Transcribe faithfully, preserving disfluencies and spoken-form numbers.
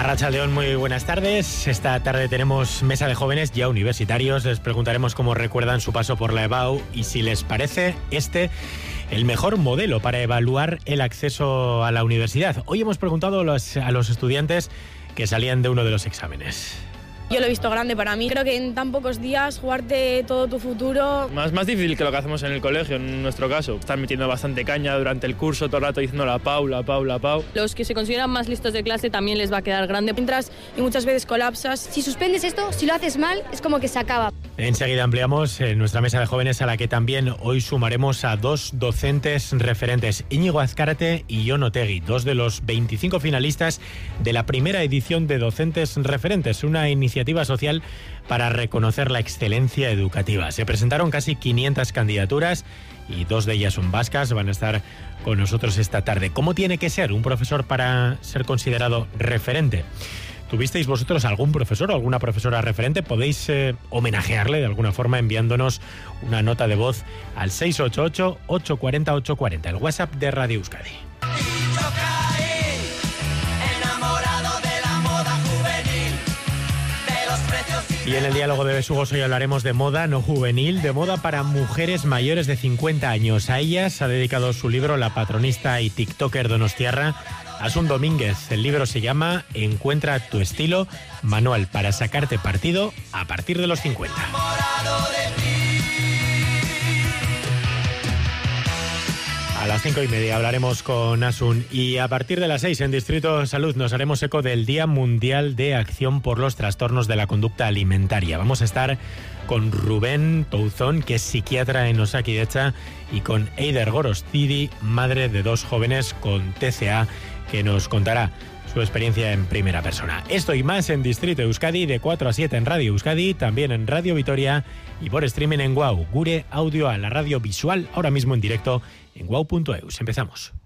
Arratsaldeón, muy buenas tardes. Esta tarde tenemos mesa de jóvenes ya universitarios. Les preguntaremos cómo recuerdan su paso por la EBAU y si les parece este el mejor modelo para evaluar el acceso a la universidad. Hoy hemos preguntado a los, a los estudiantes que salían de uno de los exámenes. Yo lo he visto grande para mí. Creo que en tan pocos días jugarte todo tu futuro... Más, más difícil que lo que hacemos en el colegio, en nuestro caso. Están metiendo bastante caña durante el curso, todo el rato diciendo la Pau, la Pau, la Pau. Los que se consideran más listos de clase también les va a quedar grande. Entras y muchas veces colapsas. Si suspendes esto, si lo haces mal, es como que se acaba. Enseguida ampliamos en nuestra mesa de jóvenes, a la que también hoy sumaremos a dos docentes referentes, Íñigo Azcárate y Jon Otegi, dos de los veinticinco finalistas de la primera edición de Docentes Referentes, una iniciativa social para reconocer la excelencia educativa. Se presentaron casi quinientas candidaturas y dos de ellas son vascas, van a estar con nosotros esta tarde. ¿Cómo tiene que ser un profesor para ser considerado referente? ¿Tuvisteis vosotros algún profesor o alguna profesora referente? Podéis eh, homenajearle de alguna forma enviándonos una nota de voz al seis ocho ocho, ocho cuatro cero, ocho cuatro cero, el WhatsApp de Radio Euskadi. Y en el diálogo de Besugos hoy hablaremos de moda no juvenil, de moda para mujeres mayores de cincuenta años. A ellas ha dedicado su libro la patronista y tiktoker donostiarra Asun Domínguez. El libro se llama Encuentra tu estilo, manual para sacarte partido a partir de los cincuenta. A las cinco y media hablaremos con Asun y a partir de las seis en Distrito Salud nos haremos eco del Día Mundial de Acción por los Trastornos de la Conducta Alimentaria. Vamos a estar con Rubén Touzón, que es psiquiatra en Osakidecha, y con Eider Gorostidi, madre de dos jóvenes con T C A, que nos contará su experiencia en primera persona. Esto y más en Distrito Euskadi de cuatro a siete en Radio Euskadi, también en Radio Vitoria y por streaming en Guau, Gure Audio, a la radio visual, ahora mismo en directo en guau punto eus. Empezamos.